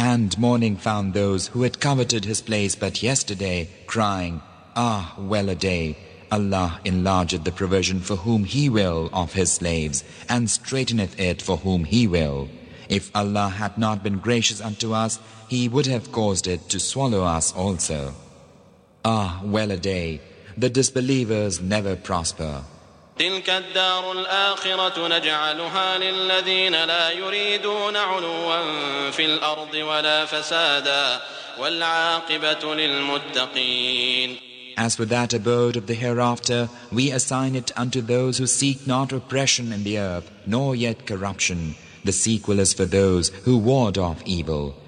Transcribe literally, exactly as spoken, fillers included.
And mourning found those who had coveted his place but yesterday, crying, Ah, well a day! Allah enlargeth the provision for whom He will of His slaves, and straighteneth it for whom He will. If Allah had not been gracious unto us, He would have caused it to swallow us also. Ah, well a day! The disbelievers never prosper. تلك الدار الآخرة نجعلها للذين لا يريدون علوا في الأرض ولا فسادا والعاقبة للمتقين. As for that abode of the hereafter, we assign it unto those who seek not oppression in the earth, nor yet corruption. The sequel is for those who ward off evil.